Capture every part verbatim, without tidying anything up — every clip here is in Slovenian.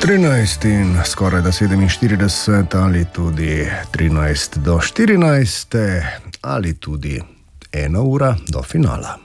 trinajst in skoraj da sedeminštirideset ali tudi trinajst do štirinajst ali tudi ena ura do finala.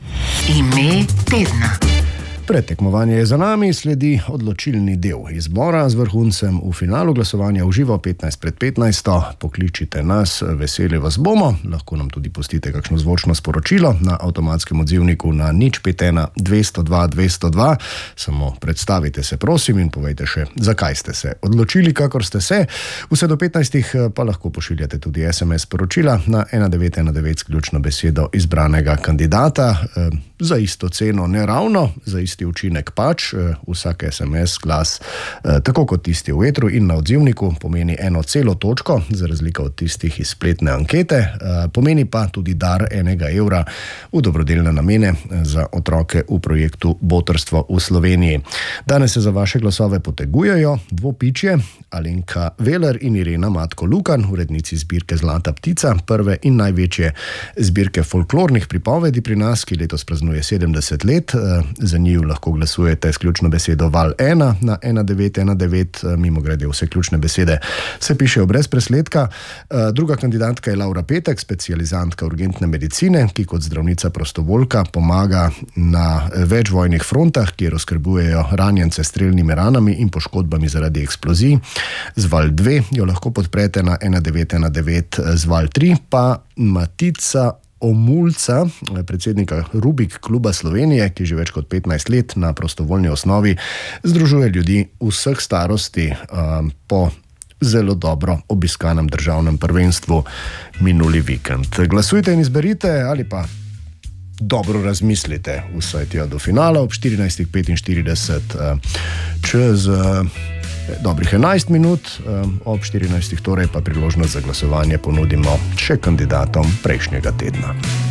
Ime tedna. Predtekmovanje je za nami, sledi odločilni del izbora z vrhuncem v finalu glasovanja v živo petnajst pred petnajsto. Pokličite nas, veseli vas bomo, lahko nam tudi pustite kakšno zvočno sporočilo na avtomatskem odzivniku na nič pet ena dvesto dva dvesto dva. Samo predstavite se prosim in povejte še, zakaj ste se odločili, kakor ste se. Vse do petnajstih pa lahko pošiljate tudi es em es sporočila na ena devet ena devet s ključno besedo izbranega kandidata. Za isto ceno ne ravno, za isti učinek pač, vsak es em es glas, tako kot tisti v etru in na odzivniku, pomeni eno celo točko, za razliko od tistih iz spletne ankete, pomeni pa tudi dar enega evra v dobrodelne namene za otroke v projektu Botrstvo v Sloveniji. Danes se za vaše glasove potegujejo dvopičje, Alenka Veler in Irena Matko Lukan, urednici zbirke Zlata ptica, prve in največje zbirke folklornih pripovedi pri nas, ki letos praznuje sedemdeset let. Za njiju lahko glasujete s ključno besedo val ena na ena devet ena devet, mimogrede vse ključne besede se pišejo brez presledka. Druga kandidatka je Laura Petek, specializantka urgentne medicine, ki kot zdravnica prostovoljka pomaga na več vojnih frontah, kjer oskrbujejo ranjence s strelnimi ranami in poškodbami zaradi eksplozij. Z val dve jo lahko podprete na ena devet ena devet, z val tri pa Matica Omulca, predsednika Rubik kluba Slovenije, ki že več kot petnajst let na prostovoljni osnovi združuje ljudi vseh starosti po zelo dobro obiskanem državnem prvenstvu minuli vikend. Glasujte in izberite ali pa dobro razmislite vsaj tja do finala ob štirinajst petinštirideset čez dobrih enajst minut, ob štirinajstih torej pa priložnost za glasovanje ponudimo še kandidatom prejšnjega tedna.